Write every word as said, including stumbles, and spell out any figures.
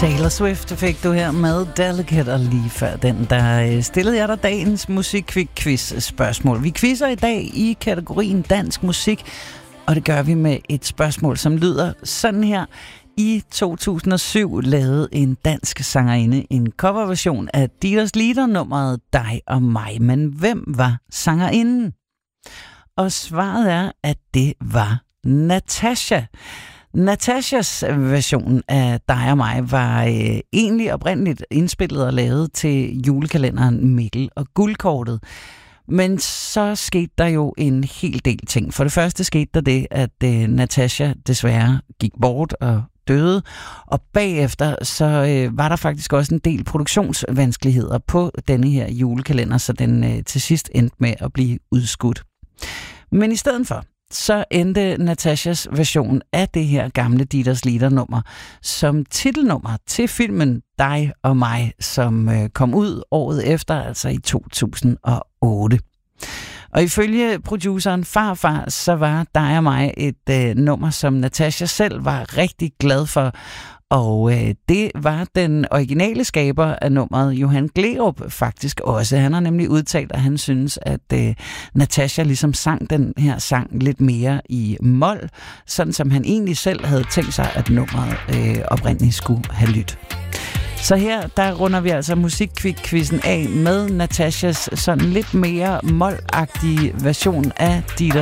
Taylor Swift fik du her med Delicate, og lige før den, der stillede jeg dig dagens musikquiz-spørgsmål. Vi quizzer i dag i kategorien dansk musik, og det gør vi med et spørgsmål, som lyder sådan her. I to tusind og syv lavede en dansk sangerinde en coverversion af Dieters Lieder-nummeret Dig og mig. Men hvem var sangerinden? Og svaret er, at det var Natasja. Natasjas version af Dig og mig var øh, egentlig oprindeligt indspillet og lavet til julekalenderen Mikkel og Guldkortet. Men så skete der jo en hel del ting. For det første skete der det, at øh, Natasja desværre gik bort og døde, og bagefter så øh, var der faktisk også en del produktionsvanskeligheder på denne her julekalender, så den øh, til sidst endte med at blive udskudt. Men i stedet for, så endte Natasjas version af det her gamle Dieters Lieder-nummer som titelnummer til filmen Dig og mig, som øh, kom ud året efter, altså i to tusind og otte. Og ifølge produceren Farfar, så var Dig og mig et øh, nummer, som Natasja selv var rigtig glad for. Og øh, det var den originale skaber af nummeret, Johan Gleerup, faktisk også. Han har nemlig udtalt, at han synes, at øh, Natasja ligesom sang den her sang lidt mere i mol, sådan som han egentlig selv havde tænkt sig, at nummeret øh, oprindeligt skulle have lyttet. Så her, der runder vi altså musikquizzen af med Natasjas sådan lidt mere mol-agtige version af Dieters